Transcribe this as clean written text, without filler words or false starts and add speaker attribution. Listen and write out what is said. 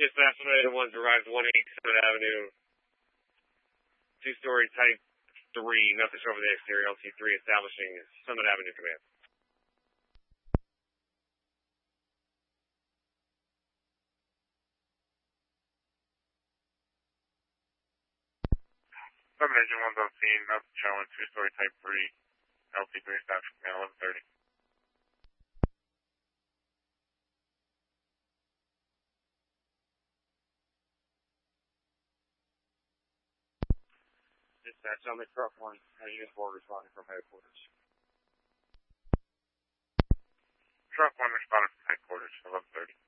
Speaker 1: Dispatch United 1 arrives 180 Summit Avenue, two-story type 3, nothing over the exterior, LT3 establishing Summit Avenue command.
Speaker 2: Summit Engine 1's on scene, nothing showing, two-story type 3, LT3 establishing command 1130.
Speaker 1: Dispatch on the truck 1, Unit 4 responding from headquarters.
Speaker 2: Truck 1 responded from headquarters, 1130.